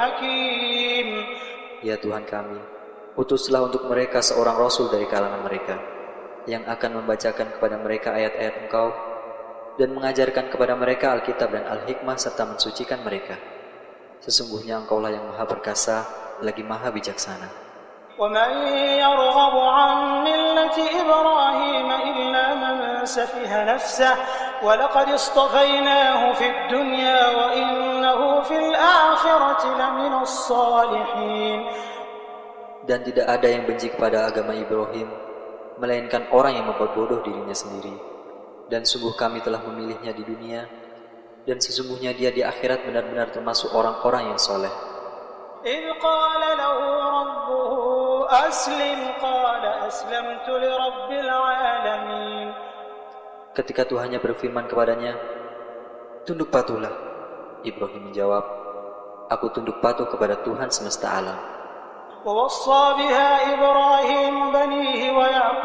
الحكيم. Ya Tuhan kami, utuslah untuk mereka seorang Rasul dari kalangan mereka, yang akan membacakan kepada mereka ayat-ayat Engkau, dan mengajarkan kepada mereka Alkitab dan Al-Hikmah serta mensucikan mereka. Sesungguhnya Engkaulah yang Maha Perkasa, lagi Maha Bijaksana. وَمَنْ يَرْغَبُ عَنْ مِلَّةِ إِبْرَاهِيمَ إِلَّا مَنْ سَفِهَ نَفْسَهُ وَلَقَدِ اصْطَفَيْنَاهُ فِي الدُّنْيَا وَإِنَّهُ فِي الْآخِرَةِ لَمِنَ الصَّالِحِينَ. Dan tidak ada yang benci kepada agama Ibrahim, melainkan orang yang membuat bodoh dirinya sendiri. Dan sungguh kami telah memilihnya di dunia, dan sesungguhnya dia di akhirat benar-benar termasuk orang-orang yang soleh. إِذْ قَالَ لَهُ رَبُّهُ أَسْلِمْ قَالَ أَسْلَمْتُ لِرَبِّ الْعَالَمِينَ. Ketika Tuhannya berfirman kepadanya, "Tunduk patuhlah." Ibrahim menjawab, "Aku tunduk patuh kepada Tuhan semesta alam." وَوَصَّى بِهَا إِبْرَاهِيمُ